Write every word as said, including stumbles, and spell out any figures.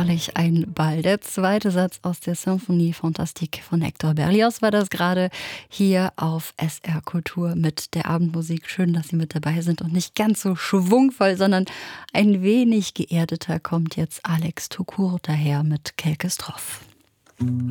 herrlich, ein Ball. Der zweite Satz aus der Symphonie Fantastique von Hector Berlioz war das gerade hier auf S R Kultur mit der Abendmusik. Schön, dass Sie mit dabei sind und nicht ganz so schwungvoll, sondern ein wenig geerdeter kommt jetzt Alex Tukur daher mit Quelques Strophes.